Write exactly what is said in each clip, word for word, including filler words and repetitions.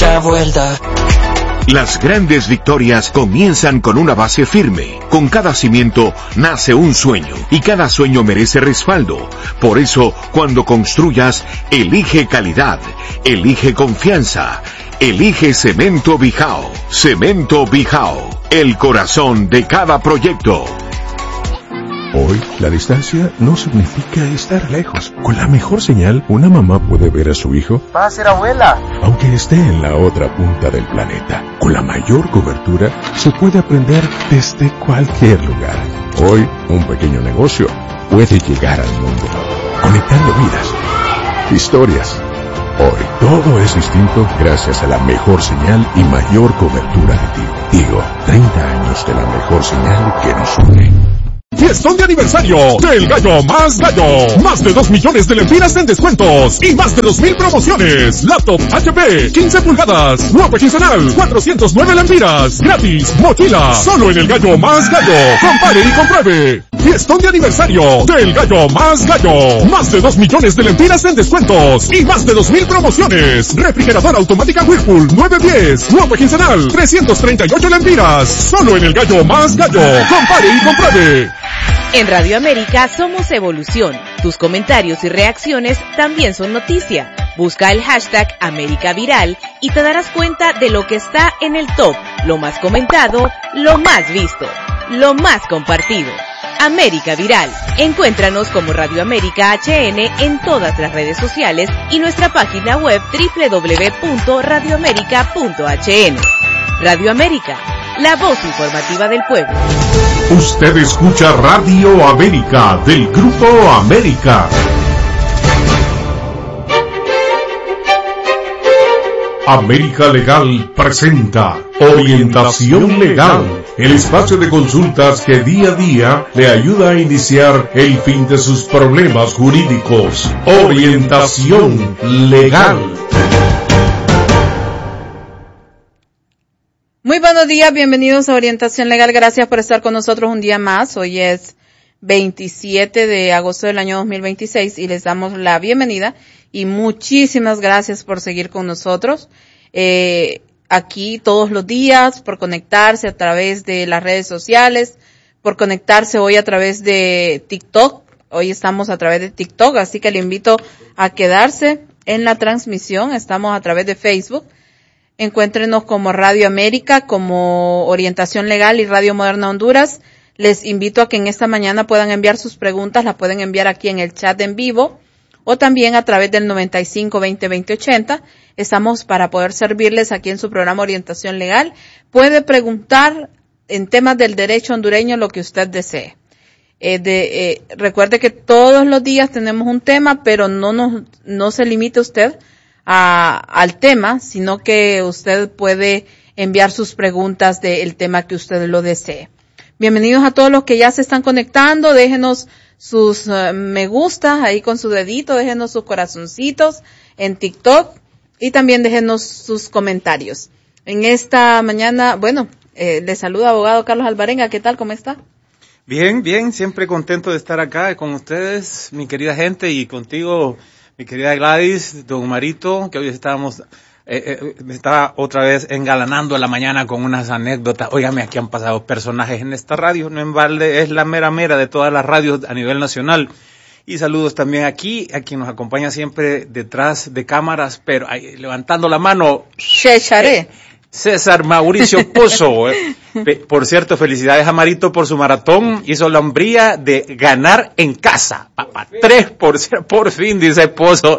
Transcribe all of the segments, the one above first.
da vuelta. Las grandes victorias comienzan con una base firme. Con cada cimiento nace un sueño y cada sueño merece respaldo. Por eso, cuando construyas, elige calidad, elige confianza, elige Cemento Bijao. Cemento Bijao, el corazón de cada proyecto. Hoy, la distancia no significa estar lejos. Con la mejor señal, una mamá puede ver a su hijo. Va a ser abuela. Aunque esté en la otra punta del planeta. Con la mayor cobertura, se puede aprender desde cualquier lugar. Hoy, un pequeño negocio puede llegar al mundo, conectando vidas, historias. Hoy, todo es distinto gracias a la mejor señal y mayor cobertura de ti. Digo, treinta años de la mejor señal que nos une. Fiestón de aniversario del Gallo Más Gallo. Más de dos millones de lempiras en descuentos y más de dos mil promociones. Laptop H P, quince pulgadas, ropa quincenal, cuatrocientos nueve lempiras. Gratis, mochila. Solo en el Gallo Más Gallo. Compare y compruebe. Fiestón de aniversario del Gallo Más Gallo. Más de dos millones de lempiras en descuentos y más de dos mil promociones. Refrigeradora automática Whirlpool nueve diez. Ropa quincenal, trescientos treinta y ocho lempiras. Solo en el Gallo Más Gallo. Compare y compruebe. En Radio América somos evolución. Tus comentarios y reacciones también son noticia. Busca el hashtag América Viral y te darás cuenta de lo que está en el top, lo más comentado, lo más visto, lo más compartido. América Viral. Encuéntranos como Radio América H N en todas las redes sociales y nuestra página web doble u doble u doble u punto radio américa punto h n. Radio América, la voz informativa del pueblo. Usted escucha Radio América del Grupo América. América Legal presenta Orientación Legal, el espacio de consultas que día a día le ayuda a iniciar el fin de sus problemas jurídicos. Orientación Legal. Muy buenos días, bienvenidos a Orientación Legal, gracias por estar con nosotros un día más. Hoy es veintisiete de agosto del año dos mil veintiséis y les damos la bienvenida y muchísimas gracias por seguir con nosotros eh, aquí todos los días, por conectarse a través de las redes sociales, por conectarse hoy a través de TikTok. Hoy estamos a través de TikTok, así que le invito a quedarse en la transmisión. Estamos a través de Facebook. Encuéntrenos como Radio América, como Orientación Legal y Radio Moderna Honduras. Les invito a que en esta mañana puedan enviar sus preguntas, las pueden enviar aquí en el chat en vivo o también a través del noventa y cinco veinte veinte ochenta. Estamos para poder servirles aquí en su programa Orientación Legal. Puede preguntar en temas del derecho hondureño lo que usted desee. Eh, de, eh, recuerde que todos los días tenemos un tema, pero no nos, no se limite usted A, al tema, sino que usted puede enviar sus preguntas del tema que usted lo desee. Bienvenidos a todos los que ya se están conectando, déjenos sus uh, me gusta ahí con su dedito, déjenos sus corazoncitos en TikTok y también déjenos sus comentarios. En esta mañana, bueno, eh, le saluda abogado Carlos Alvarenga, ¿qué tal? ¿Cómo está? Bien, bien, siempre contento de estar acá con ustedes, mi querida gente, y contigo, mi querida Gladys, don Marito, que hoy estábamos, eh, eh, me estaba otra vez engalanando a la mañana con unas anécdotas. Óigame, aquí han pasado personajes en esta radio, no en balde, es la mera mera de todas las radios a nivel nacional. Y saludos también aquí, a quien nos acompaña siempre detrás de cámaras, pero ahí, levantando la mano. Checharé. Eh, César Mauricio Pozo. Eh. Por cierto, felicidades a Marito por su maratón. Hizo la hombría de ganar en casa. Papá, tres por, por fin, dice Pozo.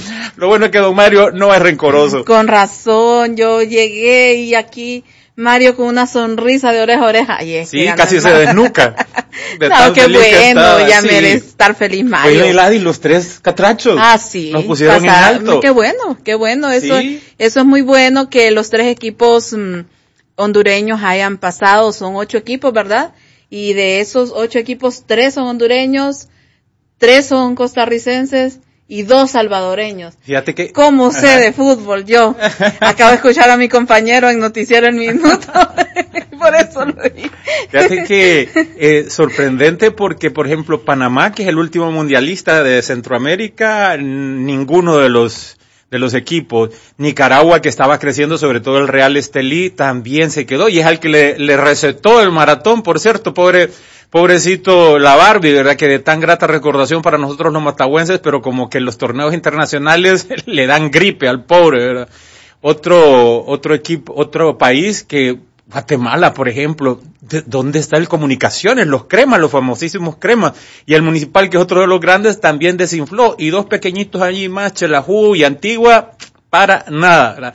Lo bueno es que don Mario no es rencoroso. Con razón, yo llegué y aquí Mario con una sonrisa de oreja a oreja. Ay, es sí, casi se desnuca. De no, qué bueno, que estaba, ya sí. Merece estar feliz Mario. Oye, Gladys, los tres catrachos. Ah, sí. Nos pusieron pasar, en alto. Qué bueno, qué bueno. Eso, sí. eso es muy bueno que los tres equipos mmm, hondureños hayan pasado. Son ocho equipos, ¿verdad? Y de esos ocho equipos, tres son hondureños, tres son costarricenses y dos salvadoreños. Fíjate que... ¿Cómo sé de fútbol? Yo acabo de escuchar a mi compañero en Noticiero El Minuto, por eso lo dije. Fíjate que eh, sorprendente porque, por ejemplo, Panamá, que es el último mundialista de Centroamérica, ninguno de los de los equipos. Nicaragua, que estaba creciendo, sobre todo el Real Estelí, también se quedó y es al que le, le recetó el maratón, por cierto, pobre, pobrecito la Barbie, ¿verdad? Que de tan grata recordación para nosotros los matahuenses, pero como que los torneos internacionales le dan gripe al pobre, ¿verdad? Otro, otro equipo, otro país que, Guatemala, por ejemplo, ¿dónde está el Comunicaciones? Los Cremas, los famosísimos Cremas. Y el Municipal, que es otro de los grandes, también desinfló. Y dos pequeñitos allí más, Chelajú y Antigua, para nada, ¿verdad?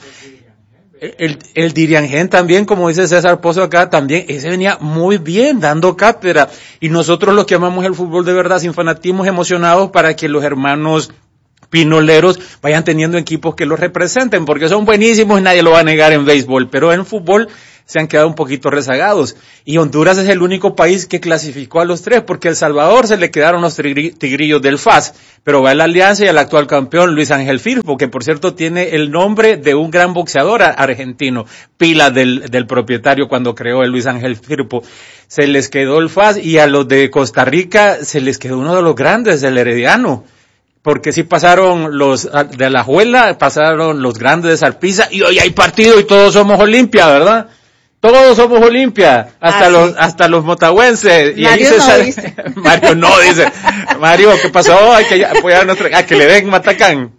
El, el Diriangén también, como dice César Pozo acá, también, ese venía muy bien, dando cátedra. Y nosotros los que amamos el fútbol de verdad, sin fanatismos, emocionados para que los hermanos pinoleros vayan teniendo equipos que los representen, porque son buenísimos y nadie lo va a negar en béisbol, pero en fútbol se han quedado un poquito rezagados. Y Honduras es el único país que clasificó a los tres, porque El Salvador se le quedaron los tigrillos del F A S, pero va a la Alianza y al actual campeón Luis Ángel Firpo, que por cierto tiene el nombre de un gran boxeador argentino, pila del, del propietario cuando creó el Luis Ángel Firpo. Se les quedó el F A S y a los de Costa Rica se les quedó uno de los grandes, el Herediano. Porque sí pasaron los de Alajuela, pasaron los grandes de Salpiza y hoy hay partido y todos somos Olimpia, ¿verdad? Todos somos Olimpia, hasta ah, los sí. hasta los motahuenses. Y Mario ahí no se dice. Mario no dice. Mario, ¿qué pasó? Hay que apoyar a nuestro, a que le den Matacán.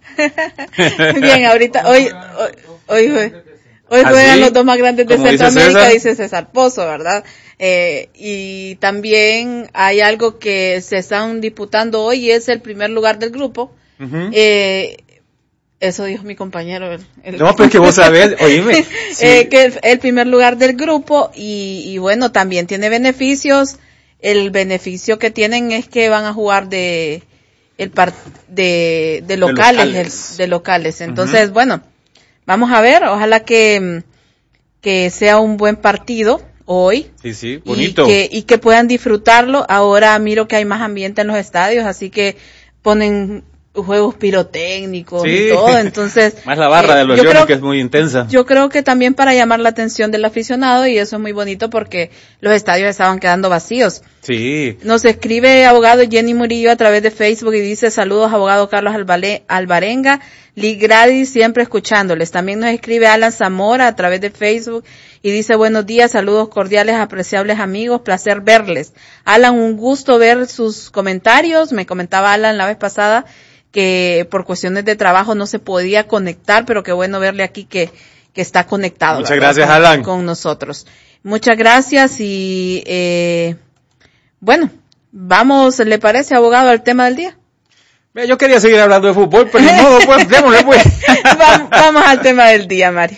Bien, ahorita hoy hoy hoy, hoy, hoy juegan ¿Así? Los dos más grandes de Centroamérica, dice César Pozo, ¿verdad? Eh, y también hay algo que se están disputando hoy y es el primer lugar del grupo. Uh-huh. Eh, eso dijo mi compañero. El, el no, pues que vos sabés, oíme. Sí. Eh, que el, el primer lugar del grupo y, y bueno, también tiene beneficios. El beneficio que tienen es que van a jugar de el par, de, de locales, de locales. El, de locales. Entonces, uh-huh. bueno, vamos a ver, ojalá que, que sea un buen partido hoy. Sí, sí, bonito. Y que, y que puedan disfrutarlo. Ahora miro que hay más ambiente en los estadios, así que ponen juegos pirotécnicos sí. y todo, entonces... Más la barra eh, de los Leones, que es muy intensa. Yo creo que también para llamar la atención del aficionado, y eso es muy bonito porque los estadios estaban quedando vacíos. Sí. Nos escribe abogado Jenny Murillo a través de Facebook y dice, saludos abogado Carlos Albale, Alvarenga, Lee Gradis, siempre escuchándoles. También nos escribe Alan Zamora a través de Facebook y dice, buenos días, saludos cordiales, apreciables amigos, placer verles. Alan, un gusto ver sus comentarios. Me comentaba Alan la vez pasada que por cuestiones de trabajo no se podía conectar, pero qué bueno verle aquí que, que está conectado. Muchas gracias, con, Alan. Con nosotros. Muchas gracias y, eh, bueno, vamos, ¿le parece, abogado, al tema del día? Yo quería seguir hablando de fútbol, pero ni modo, pues, démosle, pues. vamos, vamos al tema del día, Mario.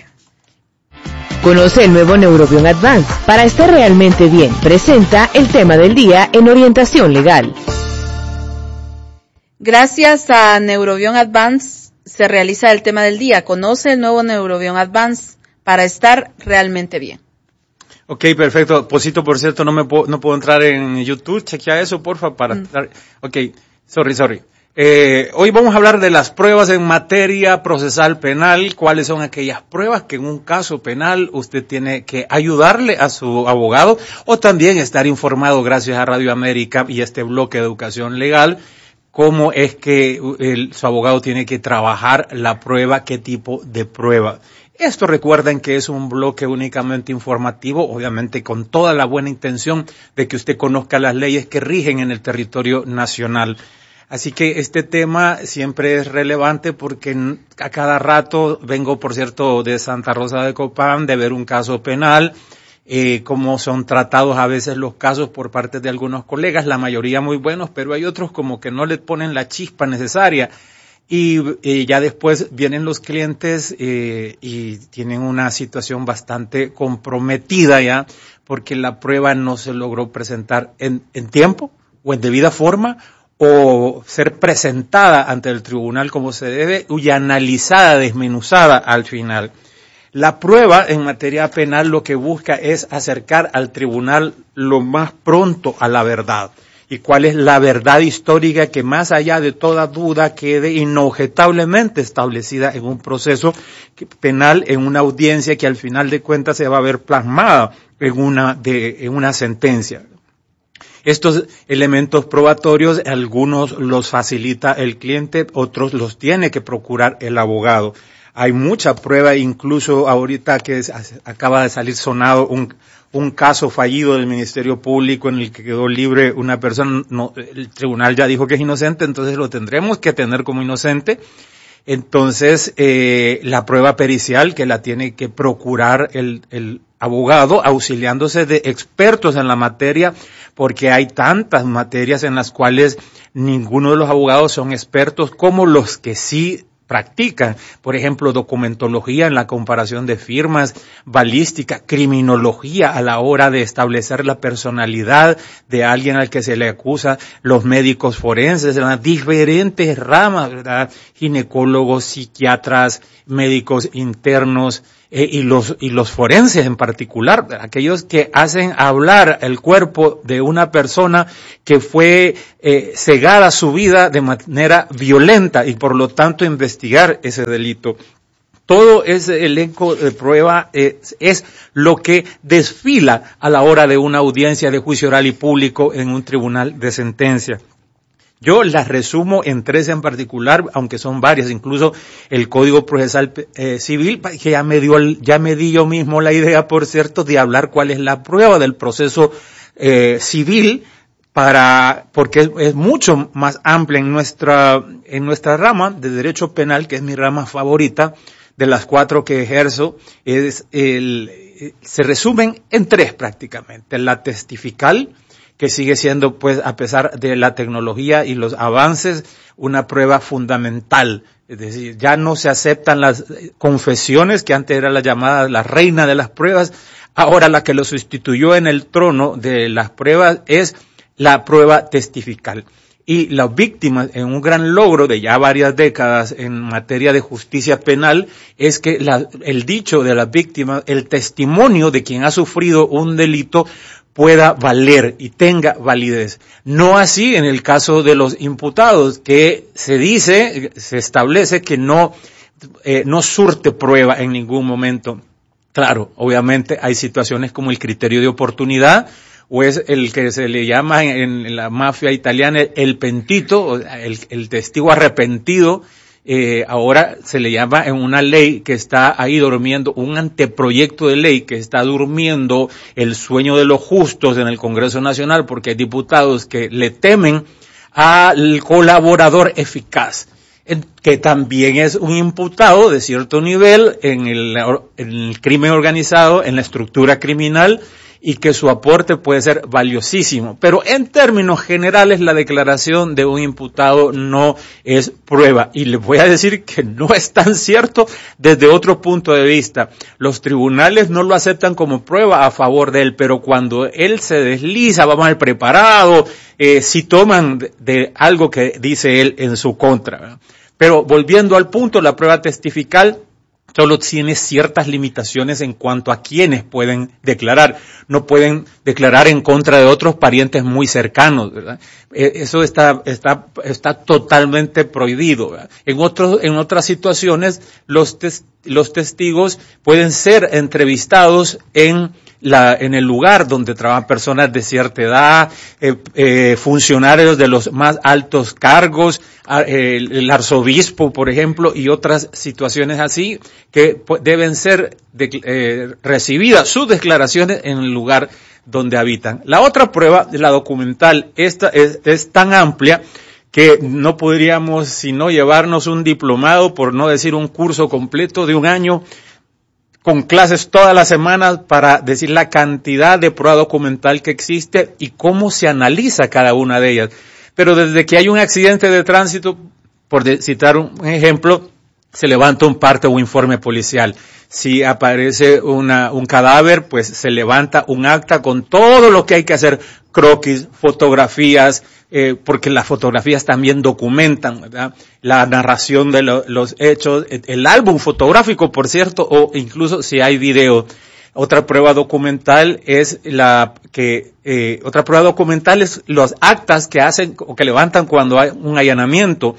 Conoce el nuevo Neurobion Advance. Para estar realmente bien, presenta el tema del día en orientación legal. Gracias a Neurobion Advance se realiza el tema del día. Conoce el nuevo Neurobion Advance para estar realmente bien. Ok, perfecto. Posito, por cierto, no me puedo, no puedo entrar en YouTube. Chequea eso, porfa, para mm. estar. Ok, sorry, sorry. Eh, hoy vamos a hablar de las pruebas en materia procesal penal. ¿Cuáles son aquellas pruebas que en un caso penal usted tiene que ayudarle a su abogado o también estar informado gracias a Radio América y este bloque de educación legal? ¿Cómo es que el, su abogado tiene que trabajar la prueba? ¿Qué tipo de prueba? Esto recuerden que es un bloque únicamente informativo, obviamente con toda la buena intención de que usted conozca las leyes que rigen en el territorio nacional. Así que este tema siempre es relevante porque a cada rato vengo, por cierto, de Santa Rosa de Copán, de ver un caso penal, eh, cómo son tratados a veces los casos por parte de algunos colegas, la mayoría muy buenos, pero hay otros como que no le ponen la chispa necesaria. Y eh, ya después vienen los clientes eh, y tienen una situación bastante comprometida ya, porque la prueba no se logró presentar en, en tiempo o en debida forma, o ser presentada ante el tribunal como se debe y analizada, desmenuzada al final. La prueba en materia penal lo que busca es acercar al tribunal lo más pronto a la verdad. ¿Y cuál es la verdad histórica que más allá de toda duda quede inobjetablemente establecida en un proceso penal, en una audiencia que al final de cuentas se va a ver plasmada en una, de, en una sentencia? Estos elementos probatorios, algunos los facilita el cliente, otros los tiene que procurar el abogado. Hay mucha prueba, incluso ahorita que es, acaba de salir sonado un, un caso fallido del Ministerio Público en el que quedó libre una persona, no, el tribunal ya dijo que es inocente, entonces lo tendremos que tener como inocente. Entonces, eh, la prueba pericial que la tiene que procurar el, el abogado, auxiliándose de expertos en la materia, porque hay tantas materias en las cuales ninguno de los abogados son expertos como los que sí practican, por ejemplo, documentología en la comparación de firmas, balística, criminología a la hora de establecer la personalidad de alguien al que se le acusa, los médicos forenses, las diferentes ramas, ¿verdad? Ginecólogos, psiquiatras, médicos internos, eh, y los y los forenses en particular, aquellos que hacen hablar el cuerpo de una persona que fue eh, cegada su vida de manera violenta y por lo tanto investigar ese delito. Todo ese elenco de prueba es, es lo que desfila a la hora de una audiencia de juicio oral y público en un tribunal de sentencia. Yo las resumo en tres en particular, aunque son varias, incluso el Código Procesal eh, Civil, que ya me dio, ya me di yo mismo la idea, por cierto, de hablar cuál es la prueba del proceso eh, civil, para, porque es, es mucho más amplia en nuestra, en nuestra rama de derecho penal, que es mi rama favorita, de las cuatro que ejerzo, es el, se resumen en tres prácticamente: la testifical, que sigue siendo, pues, a pesar de la tecnología y los avances, una prueba fundamental. Es decir, ya no se aceptan las confesiones, que antes era la llamada la reina de las pruebas. Ahora la que lo sustituyó en el trono de las pruebas es la prueba testifical. Y las víctimas, en un gran logro de ya varias décadas en materia de justicia penal, es que la, el dicho de las víctimas, el testimonio de quien ha sufrido un delito, pueda valer y tenga validez. No así en el caso de los imputados, que se dice, se establece que no, eh, no surte prueba en ningún momento. Claro, obviamente hay situaciones como el criterio de oportunidad, o es el que se le llama en, en la mafia italiana el pentito, el, el testigo arrepentido. Eh, ahora se le llama en una ley que está ahí durmiendo, un anteproyecto de ley que está durmiendo el sueño de los justos en el Congreso Nacional, porque hay diputados que le temen al colaborador eficaz, que también es un imputado de cierto nivel en el, en el crimen organizado, en la estructura criminal, y que su aporte puede ser valiosísimo. Pero en términos generales, la declaración de un imputado no es prueba. Y les voy a decir que no es tan cierto desde otro punto de vista. Los tribunales no lo aceptan como prueba a favor de él, pero cuando él se desliza, va mal preparado, eh, si toman de, de algo que dice él en su contra, ¿verdad? Pero volviendo al punto, la prueba testifical solo tiene ciertas limitaciones en cuanto a quienes pueden declarar. No pueden declarar en contra de otros parientes muy cercanos, ¿verdad? Eso está, está, está totalmente prohibido, ¿verdad? En otros, en otras situaciones, los, tes, los testigos pueden ser entrevistados en la, en el lugar donde trabajan personas de cierta edad, eh, eh, funcionarios de los más altos cargos, eh, el arzobispo, por ejemplo, y otras situaciones así, que deben ser de, eh, recibidas sus declaraciones en el lugar donde habitan. La otra prueba, la documental, esta es, es tan amplia que no podríamos sino llevarnos un diplomado, por no decir un curso completo de un año, con clases todas las semanas para decir la cantidad de prueba documental que existe y cómo se analiza cada una de ellas. Pero desde que hay un accidente de tránsito, por citar un ejemplo, se levanta un parte o un informe policial. Si aparece una, un cadáver, pues se levanta un acta con todo lo que hay que hacer, croquis, fotografías, eh, porque las fotografías también documentan, ¿verdad?, la narración de lo, los hechos, el álbum fotográfico, por cierto, o incluso si hay video. Otra prueba documental es la que, eh, otra prueba documental es los actas que hacen o que levantan cuando hay un allanamiento.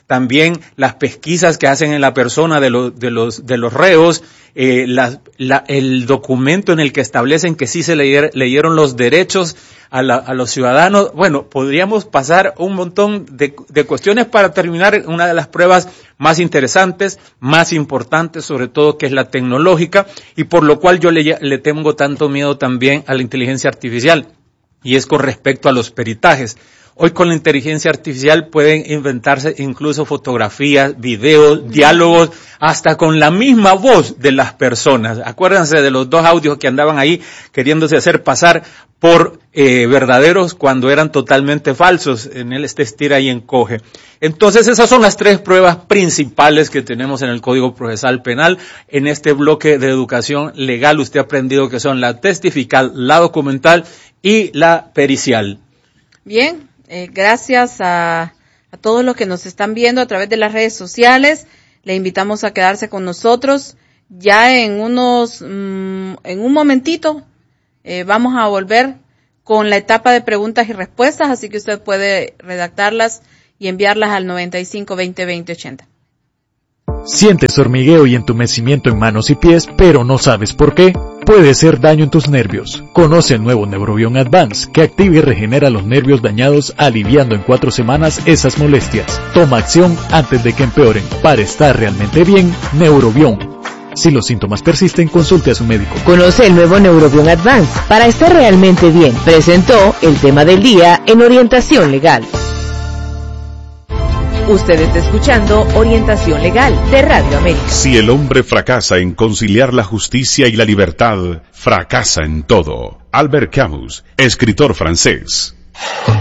también las pesquisas que hacen en la persona de los, de los, de los reos, eh, la, la, el documento en el que establecen que sí se leyer, leyeron los derechos a, la, a los ciudadanos. Bueno, podríamos pasar un montón de, de cuestiones para terminar una de las pruebas más interesantes, más importantes, sobre todo, que es la tecnológica, y por lo cual yo le, le tengo tanto miedo también a la inteligencia artificial, y es con respecto a los peritajes. Hoy con la inteligencia artificial pueden inventarse incluso fotografías, videos, diálogos, hasta con la misma voz de las personas. Acuérdense de los dos audios que andaban ahí queriéndose hacer pasar por eh, verdaderos cuando eran totalmente falsos, en el este estira y encoge. Entonces esas son las tres pruebas principales que tenemos en el Código Procesal Penal. En este bloque de educación legal usted ha aprendido que son la testifical, la documental y la pericial. Bien. Eh, gracias a, a todos los que nos están viendo a través de las redes sociales. Le invitamos a quedarse con nosotros. Ya en unos, mmm, en un momentito, eh, vamos a volver con la etapa de preguntas y respuestas, así que usted puede redactarlas y enviarlas al noventa y cinco veinte veinte ochenta. Sientes hormigueo y entumecimiento en manos y pies, pero no sabes por qué. Puede ser daño en tus nervios. Conoce el nuevo Neurobion Advance, que activa y regenera los nervios dañados, aliviando en cuatro semanas esas molestias. Toma acción antes de que empeoren. Para estar realmente bien, Neurobion. Si los síntomas persisten, consulte a su médico. Conoce el nuevo Neurobion Advance para estar realmente bien. Presentó el tema del día en Orientación Legal. Usted está escuchando Orientación Legal de Radio América. Si el hombre fracasa en conciliar la justicia y la libertad, fracasa en todo. Albert Camus, escritor francés.